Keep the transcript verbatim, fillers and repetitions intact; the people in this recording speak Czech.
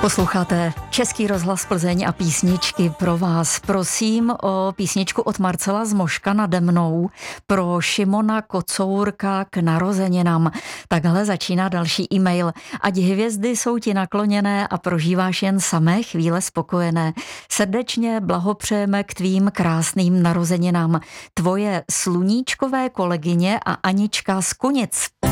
Posloucháte Český rozhlas Plzeň a písničky pro vás. Prosím o písničku od Marcela Zmoška Nade mnou pro Šimona Kocourka k narozeninám. Takhle začíná další e-mail. Ať hvězdy jsou ti nakloněné a prožíváš jen samé chvíle spokojené. Srdečně blahopřejeme k tvým krásným narozeninám. Tvoje sluníčkové kolegyně a Anička z Kunic.